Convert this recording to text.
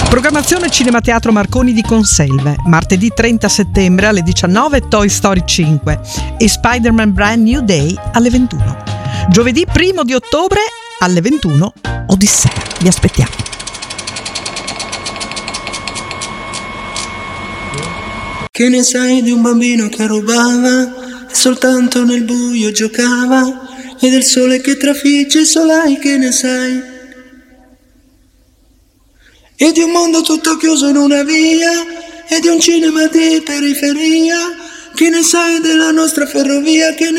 Programmazione Cinemateatro Marconi di Conselve. Martedì 30 settembre alle 19 Toy Story 5 e Spider-Man Brand New Day alle 21. Giovedì 1 di ottobre alle 21 Odissea. Vi aspettiamo. Che ne sai di un bambino che rubava e soltanto nel buio giocava, e del sole che trafigge i solai, che ne sai? E di un mondo tutto chiuso in una via, e di un cinema di periferia, che ne sai della nostra ferrovia, che ne